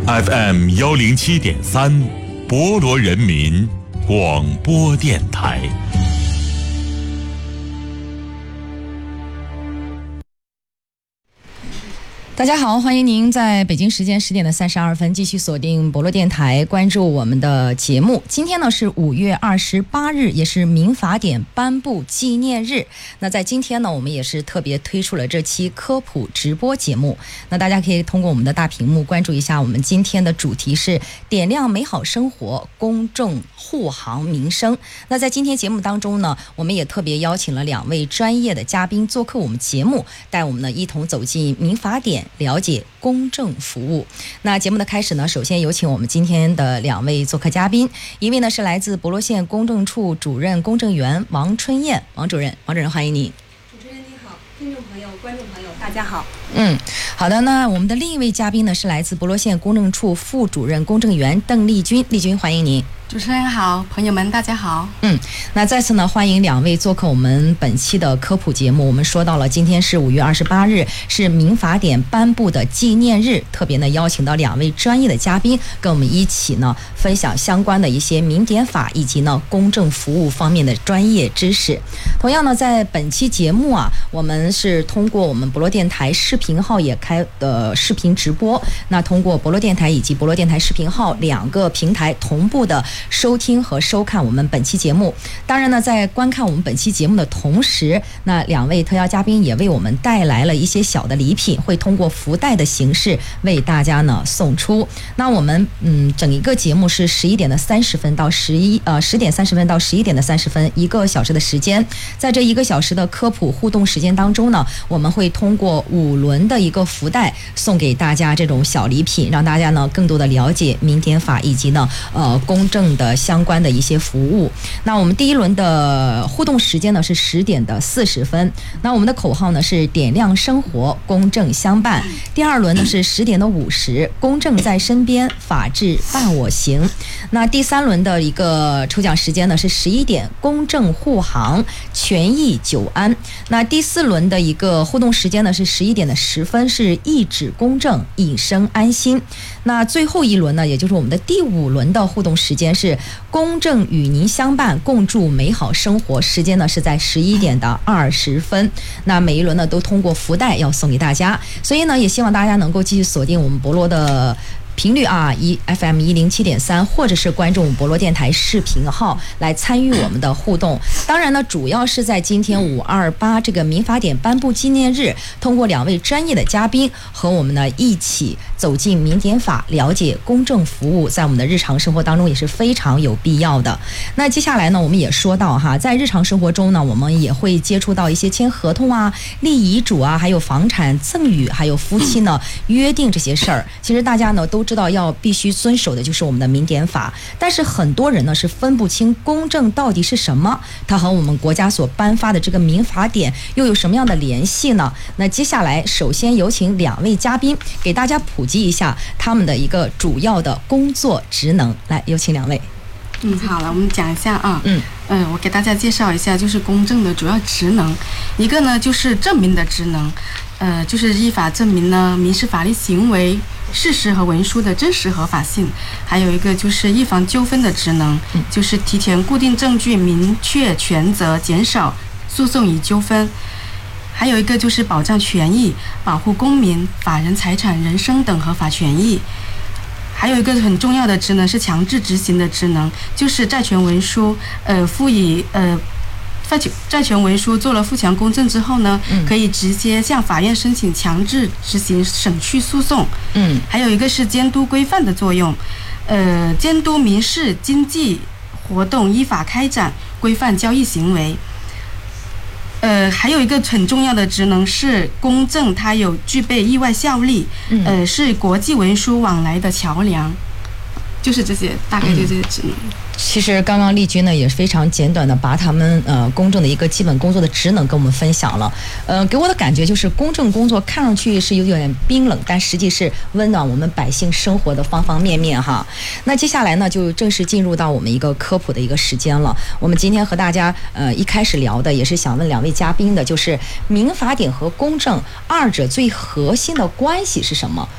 FM107.3，博罗人民广播电台。 大家好，欢迎您在北京时间10点32分继续锁定博罗电台，关注我们的节目。今天呢是5月28日，也是民法典颁布纪念日。那在今天呢，我们也是特别推出了这期科普直播节目。那大家可以通过我们的大屏幕关注一下，我们今天的主题是点亮美好生活，公正护航民生。那在今天节目当中呢，我们也特别邀请了2位专业的嘉宾做客我们节目，带我们呢一同走进民法典，了解公正服务。那节目的开始呢，首先有请我们今天的2位做客嘉宾，一位呢是来自博罗县公证处主任公证员王春燕，王主任欢迎你。 主持人你好，听众朋友、观众朋友大家好。 好的，那我们的另一位嘉宾呢是来自博罗县公证处副主任公证员邓丽君，丽君欢迎您。 主持人好，朋友们大家好。 那再次呢，欢迎2位做客我们本期的科普节目。我们说到了今天是5月28日，是民法典颁布的纪念日，特别呢邀请到2位专业的嘉宾，跟我们一起呢分享相关的一些民典法以及呢公证服务方面的专业知识。同样呢，在本期节目啊，我们是通过我们博罗电台视频号也开的视频直播，那通过博罗电台以及博罗电台视频号2个平台同步的收听和收看我们本期节目。当然呢，在观看我们本期节目的同时，那2位特邀嘉宾也为我们带来了一些小的礼品，会通过福袋的形式为大家呢送出。那我们整一个节目是10点30分到10点30分到11点30分，1个小时的时间。在这1个小时的科普互动时间当中呢，我们会通过5轮的一个福袋送给大家这种小礼品，让大家呢更多的了解民典法以及呢公证的相关的一些服务。那我们第1轮的互动时间呢是10点40分，那我们的口号呢是点亮生活，公正相伴。第2轮呢是10点50，公正在身边，法治伴我行。那第3轮的一个抽奖时间呢是11点，公正护航，权益久安。那第4轮的一个互动时间呢是11点10分，是一指公正，一生安心。那最后1轮呢，也就是我们的第5轮的互动时间是公正与您相伴，共筑美好生活，时间呢是在11点20分。那每1轮呢都通过福袋要送给大家，所以呢也希望大家能够继续锁定我们博罗的频率啊，FM107.3，或者是关注我们博罗电台视频号来参与我们的互动。当然呢，主要是在今天528这个民法典颁布纪念日，通过2位专业的嘉宾和我们呢一起走进民典法，了解公正服务，在我们的日常生活当中也是非常有必要的。那接下来呢，我们也说到哈，在日常生活中呢，我们也会接触到一些签合同啊、立遗嘱啊，还有房产赠与，还有夫妻呢约定这些事儿。其实大家呢都知道要必须遵守的就是我们的民典法，但是很多人呢是分不清公正到底是什么，它和我们国家所颁发的这个民法典又有什么样的联系呢？那接下来首先有请2位嘉宾给大家普及一下他们的一个主要的工作职能。来，有请2位。 好了，我们讲一下啊。我给大家介绍一下，就是公证的主要职能。一个呢就是证明的职能，就是依法证明呢民事法律行为事实和文书的真实合法性。还有一个就是预防纠纷的职能，就是提前固定证据，明确权责，减少诉讼与纠纷。还有一个就是保障权益，保护公民、法人财产、人身等合法权益。还有一个很重要的职能是强制执行的职能，就是债权文书赋予债权文书做了附强公证之后呢，可以直接向法院申请强制执行省去诉讼。还有一个是监督规范的作用，监督民事经济活动依法开展，规范交易行为。还有一个很重要的职能是公证，它有具备意外效力，是国际文书往来的桥梁。就是这些，大概就这些职能。 其实刚刚丽君呢也非常简短的把他们公证的一个基本工作的职能跟我们分享了。给我的感觉就是公证工作看上去是有点冰冷，但实际是温暖我们百姓生活的方方面面哈。那接下来呢就正式进入到我们一个科普的一个时间了。我们今天和大家一开始聊的也是想问两位嘉宾的，就是民法典和公证二者最核心的关系是什么？